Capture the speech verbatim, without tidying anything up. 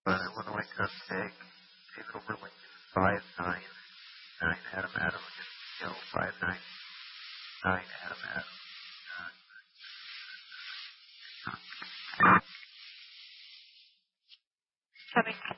But what do I config? Take over like five nine nine Adam Adam against Skill five nine nine Adam Adam. Coming.